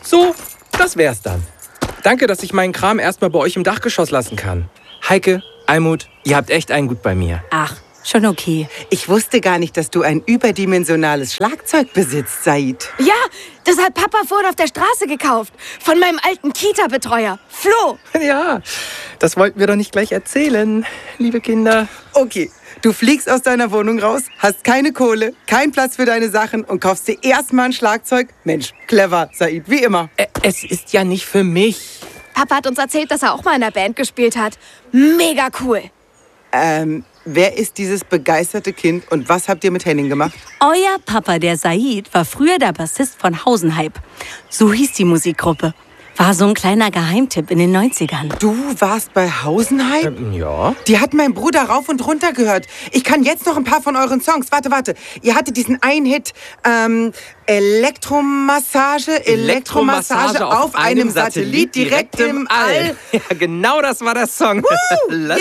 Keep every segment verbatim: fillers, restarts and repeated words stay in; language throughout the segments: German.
So, das wär's dann. Danke, dass ich meinen Kram erstmal bei euch im Dachgeschoss lassen kann. Heike, Almut, ihr habt echt einen gut bei mir. Ach, schon okay. Ich wusste gar nicht, dass du ein überdimensionales Schlagzeug besitzt, Said. Ja, das hat Papa vorhin auf der Straße gekauft. Von meinem alten Kita-Betreuer, Flo. Ja, das wollten wir doch nicht gleich erzählen, liebe Kinder. Okay, du fliegst aus deiner Wohnung raus, hast keine Kohle, keinen Platz für deine Sachen und kaufst dir erstmal ein Schlagzeug. Mensch, clever, Said, wie immer. Ä- Es ist ja nicht für mich. Papa hat uns erzählt, dass er auch mal in der Band gespielt hat. Mega cool. Ähm, wer ist dieses begeisterte Kind und was habt ihr mit Henning gemacht? Euer Papa, der Said, war früher der Bassist von Hausenhype. So hieß die Musikgruppe. War so ein kleiner Geheimtipp in den neunzigern. Du warst bei Hausenhype? Ähm, ja. Die hat mein Bruder rauf und runter gehört. Ich kann jetzt noch ein paar von euren Songs. Warte, warte. Ihr hattet diesen einen Hit, ähm, Elektromassage, Elektromassage auf einem Satellit direkt im All. Ja, genau das war der Song. Yeah.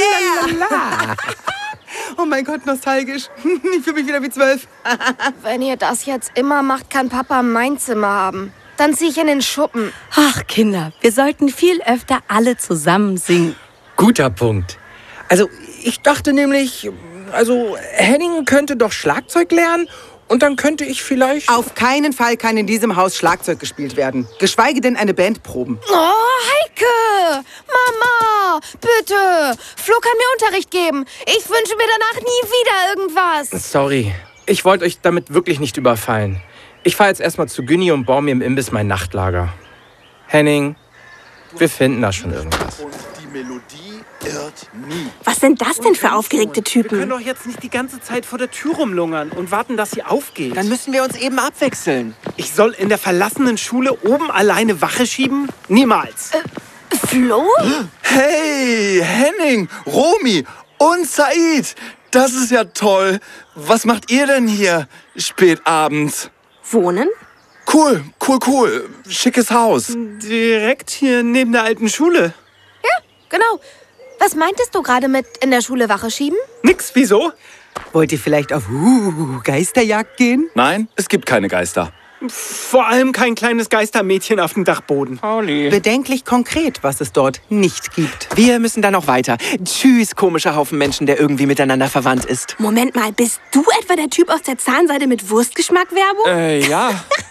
Oh mein Gott, nostalgisch. Ich fühle mich wieder wie zwölf. Wenn ihr das jetzt immer macht, kann Papa mein Zimmer haben. Dann zieh ich in den Schuppen. Ach, Kinder, wir sollten viel öfter alle zusammen singen. Guter Punkt. Also, ich dachte nämlich, also Henning könnte doch Schlagzeug lernen und dann könnte ich vielleicht... Auf keinen Fall kann in diesem Haus Schlagzeug gespielt werden. Geschweige denn eine Band proben. Oh, Heike! Mama! Bitte! Flo kann mir Unterricht geben. Ich wünsche mir danach nie wieder irgendwas. Sorry, ich wollte euch damit wirklich nicht überfallen. Ich fahre jetzt erstmal zu Günni und baue mir im Imbiss mein Nachtlager. Henning, wir finden da schon irgendwas. Und die Melodie irrt nie. Was sind das denn für aufgeregte Wir können Typen? doch jetzt nicht die ganze Zeit vor der Tür rumlungern und warten, dass sie aufgeht. Dann müssen wir uns eben abwechseln. Ich soll in der verlassenen Schule oben alleine Wache schieben? Niemals. Flo? Hey, Henning, Romy und Said. Das ist ja toll. Was macht ihr denn hier spät abends? Wohnen? Cool, cool, cool. Schickes Haus. Direkt hier neben der alten Schule. Genau. Was meintest du gerade mit in der Schule Wache schieben? Nix, wieso? Wollt ihr vielleicht auf uh, Geisterjagd gehen? Nein, es gibt keine Geister. Vor allem kein kleines Geistermädchen auf dem Dachboden. Pauli. Bedenklich konkret, was es dort nicht gibt. Wir müssen da noch weiter. Tschüss, komischer Haufen Menschen, der irgendwie miteinander verwandt ist. Moment mal, bist du etwa der Typ aus der Zahnseide mit Wurstgeschmack-Werbung? Äh, ja.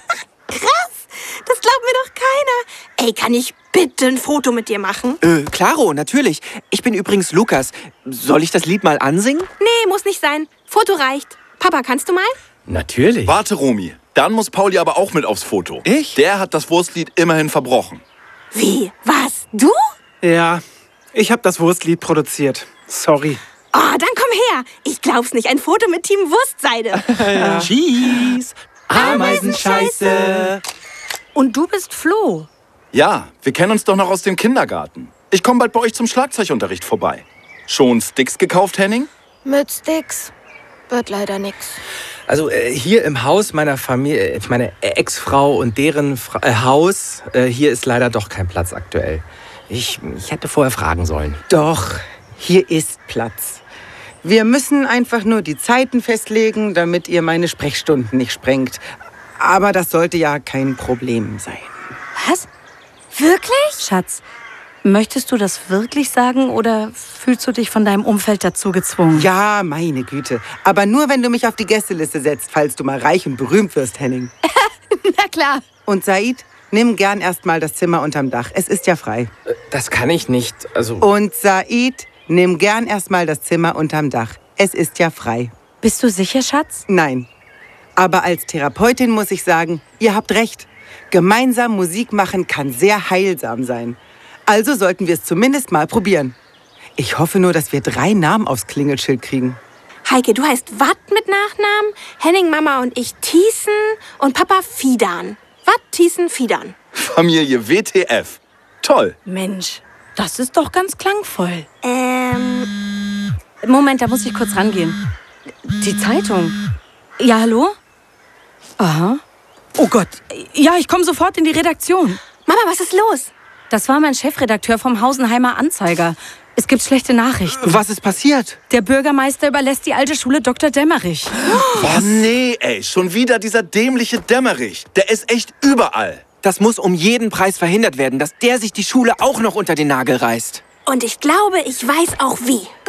Krass! Das glaubt mir doch keiner. Ey, kann ich bitte ein Foto mit dir machen? Äh, klaro, natürlich. Ich bin übrigens Lukas. Soll ich das Lied mal ansingen? Nee, muss nicht sein. Foto reicht. Papa, kannst du mal? Natürlich. Warte, Romy. Dann muss Pauli aber auch mit aufs Foto. Ich? Der hat das Wurstlied immerhin verbrochen. Wie? Was? Du? Ja, ich habe das Wurstlied produziert. Sorry. Oh, dann komm her. Ich glaub's nicht. Ein Foto mit Team Wurstseide. Cheese. Ameisenscheiße. Und du bist Flo. Ja, wir kennen uns doch noch aus dem Kindergarten. Ich komme bald bei euch zum Schlagzeugunterricht vorbei. Schon Sticks gekauft, Henning? Mit Sticks. Wird leider nix. Also äh, hier im Haus meiner Familie, äh, meine Ex-Frau und deren Fra äh, Haus, äh, hier ist leider doch kein Platz aktuell. Ich, ich hätte vorher fragen sollen. Doch, hier ist Platz. Wir müssen einfach nur die Zeiten festlegen, damit ihr meine Sprechstunden nicht sprengt. Aber das sollte ja kein Problem sein. Was? Wirklich? Schatz, möchtest du das wirklich sagen oder fühlst du dich von deinem Umfeld dazu gezwungen? Ja, meine Güte. Aber nur, wenn du mich auf die Gästeliste setzt, falls du mal reich und berühmt wirst, Henning. Na klar. Und Said, nimm gern erst mal das Zimmer unterm Dach. Es ist ja frei. Äh, Das kann ich nicht. Also. Und Said, nimm gern erst mal das Zimmer unterm Dach. Es ist ja frei. Bist du sicher, Schatz? Nein. Aber als Therapeutin muss ich sagen, ihr habt recht. Gemeinsam Musik machen kann sehr heilsam sein. Also sollten wir es zumindest mal probieren. Ich hoffe nur, dass wir drei Namen aufs Klingelschild kriegen. Heike, du heißt Watt mit Nachnamen, Henning, Mama und ich Thiessen und Papa Fidan. Watt, Thiessen, Fidan. Familie W T F. Toll. Mensch, das ist doch ganz klangvoll. Ähm, Moment, da muss ich kurz rangehen. Die Zeitung. Ja, hallo? Aha. Oh Gott. Ja, ich komme sofort in die Redaktion. Mama, was ist los? Das war mein Chefredakteur vom Hausenheimer Anzeiger. Es gibt schlechte Nachrichten. Was ist passiert? Der Bürgermeister überlässt die alte Schule Doktor Dämmerich. Was? Nee, ey, schon wieder dieser dämliche Dämmerich. Der ist echt überall. Das muss um jeden Preis verhindert werden, dass der sich die Schule auch noch unter den Nagel reißt. Und ich glaube, ich weiß auch wie.